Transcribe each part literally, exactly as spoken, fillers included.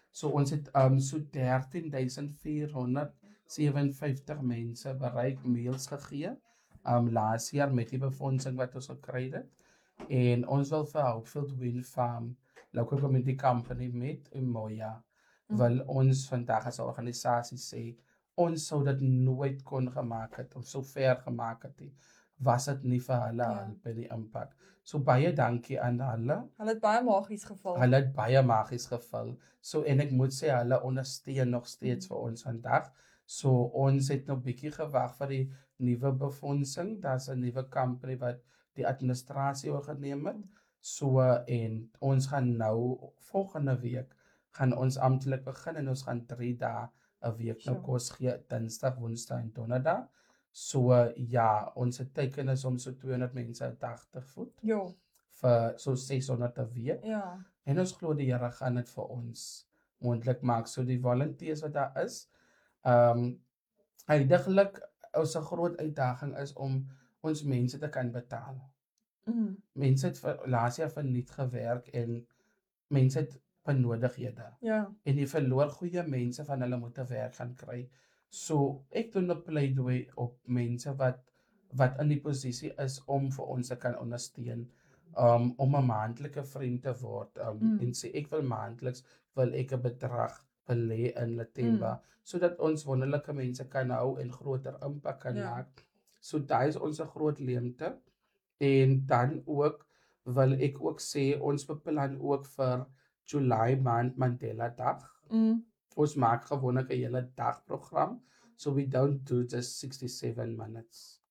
So ons het um so dertien duisend vier honderd sewenvyftig mense bereik meals gegee. Um laas jaar met die befondsing wat ons gekry het. En ons wil vir Hopefield Wind Farm Local Community Company met Umoja wil ons vandag as 'n organisasie sê ons sou dit nooit kon gemaak het of so ver gemaak het nie. Was dit nie vir hulle Ja. help by die impak. So baie dankie aan hulle. Hulle het baie magies geval. Hulle het baie magies geval. So en ek moet sê hulle ondersteun nog steeds vir ons vandag. So ons het nog bietjie gewag vir die nuwe befondsing. Daar's 'n nuwe company wat die administrasie oorgeneem het. So en ons gaan nou volgende week gaan ons amptelik begin en ons gaan drie dae 'n week nou Sure. kos gee, Dinsdag, Woensdag en Donderdag. So ja, ons teiken is om so tweehonderd mense 'n dag te voed Jo, vir so ses honderd 'n week. ja. En ons glo die Here gaan dit vir ons moontlik maak. So die volunteers wat daar is, ehm um, uitdaglik ons 'n groot uitdaging is om ons mense te kan betaal. Mm. Mense het vir laas jaar verniet gewerk en mense het benodighede. Ja. En jy verloor goeie mense van hulle moet 'n werk gaan kry. So ek doen 'n pleidooi op mense wat wat in die posisie is om vir ons te kan ondersteun. Um om 'n maandelike vriend te word. Um Mm. en sê ek wil maandeliks wil ek 'n bedrag belê in Latemba Mm. sodat ons wonderlike mense kan hou en groter impak kan Ja. maak. So daai is ons 'n groot leemte. En dan ook wil ek ook sê ons beplan ook vir July maand Mandela Dag. Mm. Ons maak gewoonlik 'n hele dag program. So we don't do just sixty-seven minutes.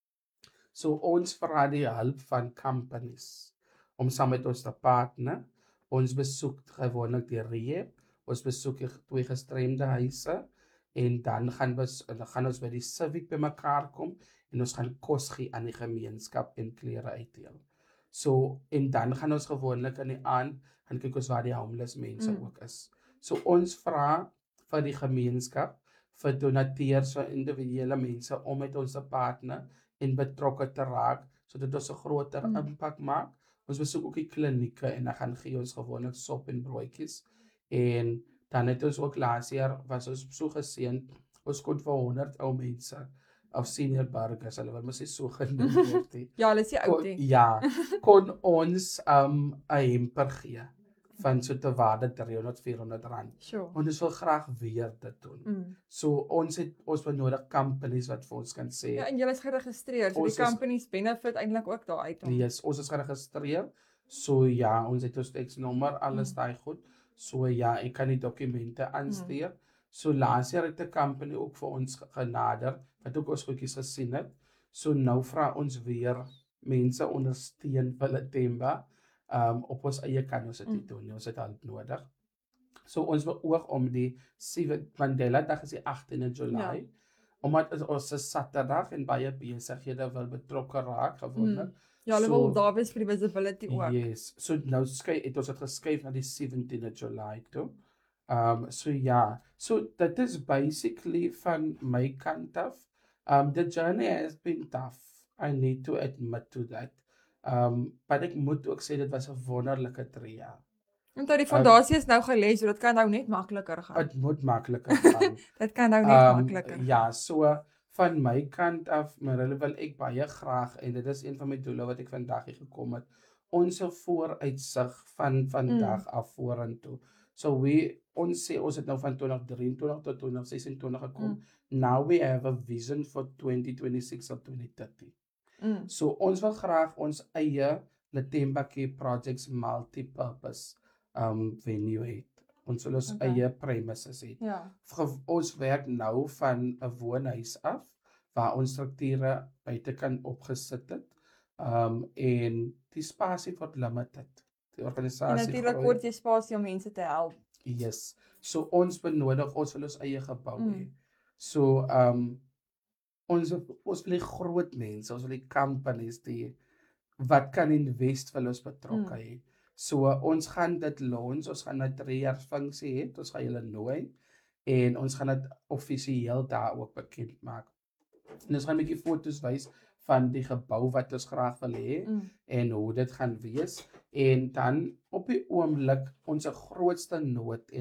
So ons vra die hulp van companies om saam met ons te partner. Ons besoek gewoonlik die rehab, ons besoek die twee gestremde huise en dan gaan ons dan gaan ons by die civic bymekaar kom en ons gaan kos gee aan die gemeenskap en klere uitdeel. So en dan gaan ons gewoonlik in die aand gaan kyk ons waar die homeless mense Mm. ook is. So ons vra vir die gemeenskap, vir donateurs, vir individuele mense om met ons te partner en betrokke te raak sodat ons 'n groter Mm. impak maak. Ons besoek ook die klinieke en dan gaan gee ons gewoonlik sop en broodjies. En dan het ons ook laas jaar was ons so geseën, ons kon vir honderd ou mense of senior burgers, hulle wil mos nie so genoem word nie. Ja, hulle is nie oud Kon, nie. ja, kon ons um 'n hemper gee van so te waarde driehonderd vierhonderd rand. Sure. En ons wil graag weer dit doen. Mm. So ons het ons benodig companies wat vir ons kan sê Ja, en jy is geregistreer, so Ons die is- companies benefit eintlik ook daar uit. om- yes, ons is geregistreer. So ja, ons het ons tax-nommer, alles Mm. daai goed. So ja, ek kan die dokumente aanstuur. So laas jaar het 'n company ook vir ons ge- genader wat ook ons goedjies gesien het. So nou vra ons weer mense ondersteun vir Latemba. Um op ons eie kan ons dit nie Mm. doen nie. Ons het hulp nodig. So ons beoog om die sewe Mandela Dag is die agtende Julie. Ja. Omdat het ons 'n Saterdag en baie besighede wil betrokke raak gewoonlik. Mm. Ja, hulle So- wil daar wees vir die visibility ook. Yes. So nou skei het ons dit geskuif na die seventiende Julie toe. Um so ja. So dit is basically van my kant af. Um the journey has been tough. I need to admit to that. Um but ek moet ook sê dit was 'n wonderlike drie jaar. Want die fondasie is nou gelê, so dit kan nou net makliker gaan. Dit moet makliker gaan. Dit kan nou net Um, makliker. ja, so van my kant af, Marille, wil ek baie graag en dit is een van my doele wat ek vandag hier gekom het, ons vooruitsig van vandag mm. af vorentoe. So we ons sê ons het nou van twintig drieëntwintig tot twintig sesentwintig gekom. Mm. Now we have a vision for twenty twenty-six of twenty thirty. Mm. So ons wil graag ons eie Latemba Care Projects multi-purpose um venue hê. Ons wil ons Okay. eie premises hê. Ja. Ge- Ons werk nou van 'n woonhuis af waar ons strukture buite kan opgesit het. Um en die spasie word limited. Die En organisasie natuurlik groei. word jy spasie om mense te help. Yes. So ons benodig ons wil ons eie gebou Mm. hê. So um ons ons wil die groot mense, ons wil die companies die wat kan invest wil ons betrokke Mm. hê. So ons gaan dit launch, ons gaan 'n drie jaar funksie hê, ons gaan julle nooi en ons gaan dit offisieel daar ook bekend maak. En ons gaan 'n bietjie foto's wys van die gebou wat ons graag wil hê Mm. en hoe dit gaan wees en dan op die oomblik ons grootste nood